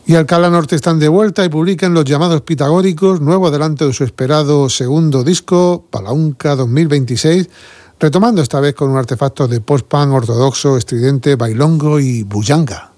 Y Alcalá Norte están de vuelta y publican Los Llamados Pitagóricos, nuevo adelanto de su esperado segundo disco, Palaunca 2026, retomando esta vez con un artefacto de post-punk ortodoxo, estridente, bailongo y bullanga.